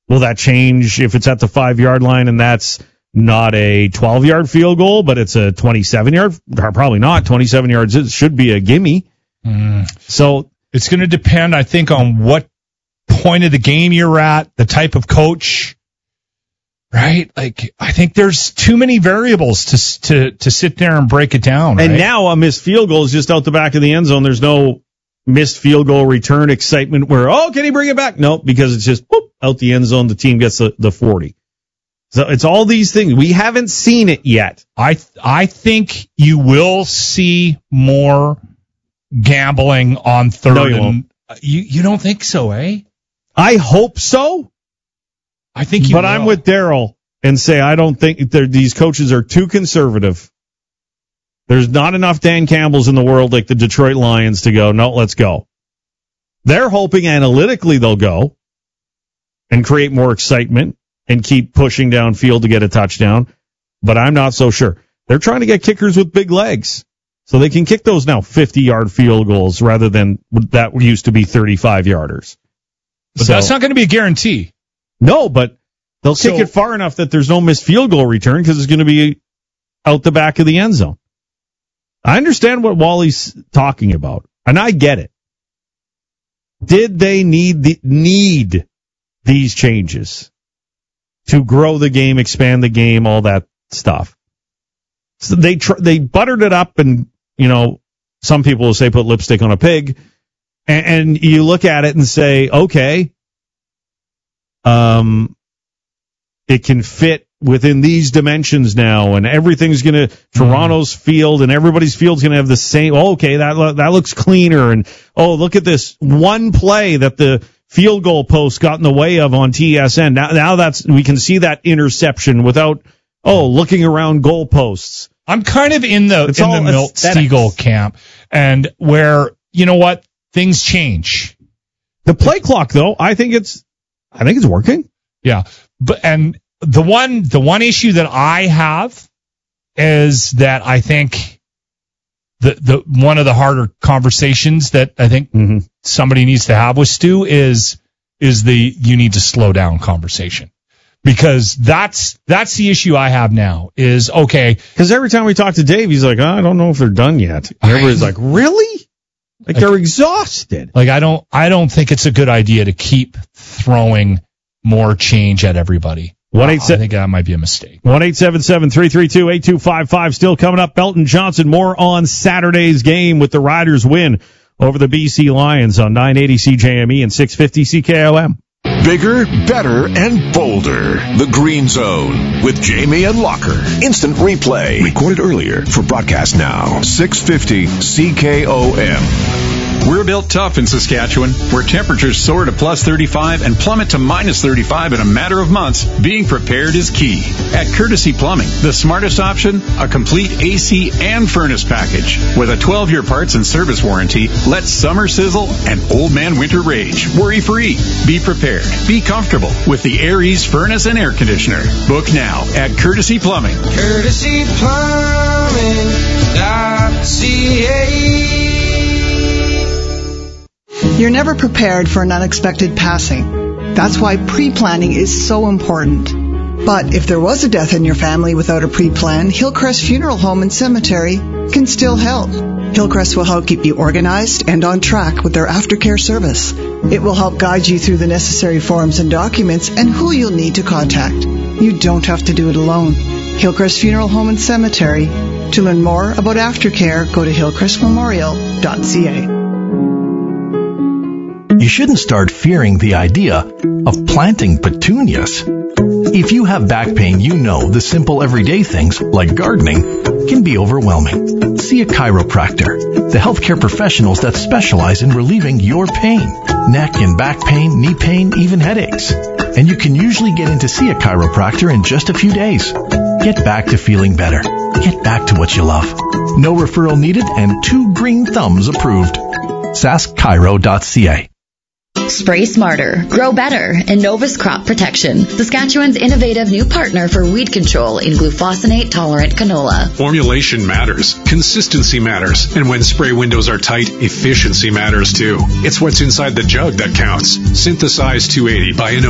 Will that change if it's at the 5-yard line and that's not a 12-yard field goal, but it's a 27-yard? Probably not. 27 yards it should be a gimme. So it's going to depend, I think, on what point of the game you're at, the type of coach, right? Like, I think there's too many variables to sit there and break it down. Right? And now a missed field goal is just out the back of the end zone. There's no missed field goal return excitement where, can he bring it back? No, because it's just out the end zone. The team gets the 40. So it's all these things. We haven't seen it yet. I think you will see more gambling on third. No, you won't. You don't think so, eh? I hope so. I think you But will. I'm with Daryl and say I don't think these coaches are too conservative. There's not enough Dan Campbells in the world like the Detroit Lions to go, no, let's go. They're hoping analytically they'll go and create more excitement and keep pushing downfield to get a touchdown. But I'm not so sure. They're trying to get kickers with big legs so they can kick those now 50-yard field goals rather than that used to be 35-yarders. But that's not going to be a guarantee. No, but they'll kick it far enough that there's no missed field goal return because it's going to be out the back of the end zone. I understand what Wally's talking about, and I get it. Did they need these changes to grow the game, expand the game, all that stuff? So they buttered it up, and some people will say put lipstick on a pig, and you look at it and say, okay, it can fit within these dimensions now, and everything's going to Toronto's field and everybody's field's going to have the same. Okay, that looks cleaner, and look at this one play that the field goal post got in the way of on TSN. Now we can see that interception without looking around goal posts. I'm kind of in the Milt Stegall camp, and where things change. The play clock, though, I think it's working. Yeah, and the one issue that I have is that I think the one of the harder conversations that I think somebody needs to have with Stu is the you need to slow down conversation. Because that's the issue I have now is, okay. Because every time we talk to Dave, he's like, I don't know if they're done yet. Everybody's like, really? Like they're exhausted. Like I don't think it's a good idea to keep throwing more change at everybody. I think that might be a mistake. 1-877-332-8255. Still coming up, Belton Johnson. More on Saturday's game with the Riders win over the BC Lions on 980 CJME and 650 CKOM. Bigger, better, and bolder. The Green Zone with Jamie and Locker. Instant replay. Recorded earlier for broadcast now. 650 CKOM. We're built tough in Saskatchewan, where temperatures soar to plus 35 and plummet to minus 35 in a matter of months. Being prepared is key. At Courtesy Plumbing, the smartest option, a complete AC and furnace package. With a 12-year parts and service warranty, let summer sizzle and old man winter rage. Worry-free. Be prepared. Be comfortable with the Air Ease furnace and air conditioner. Book now at Courtesy Plumbing. CourtesyPlumbing.ca. You're never prepared for an unexpected passing. That's why pre-planning is so important. But if there was a death in your family without a pre-plan, Hillcrest Funeral Home and Cemetery can still help. Hillcrest will help keep you organized and on track with their aftercare service. It will help guide you through the necessary forms and documents and who you'll need to contact. You don't have to do it alone. Hillcrest Funeral Home and Cemetery. To learn more about aftercare, go to hillcrestmemorial.ca. You shouldn't start fearing the idea of planting petunias. If you have back pain, you know the simple everyday things, like gardening, can be overwhelming. See a chiropractor, the healthcare professionals that specialize in relieving your pain, neck and back pain, knee pain, even headaches. And you can usually get in to see a chiropractor in just a few days. Get back to feeling better. Get back to what you love. No referral needed and 2 green thumbs approved. saskchiro.ca. Spray smarter, grow better, and Novus Crop Protection, Saskatchewan's innovative new partner for weed control in glufosinate-tolerant canola. Formulation matters. Consistency matters. And when spray windows are tight, efficiency matters too. It's what's inside the jug that counts. Synthesize 280 by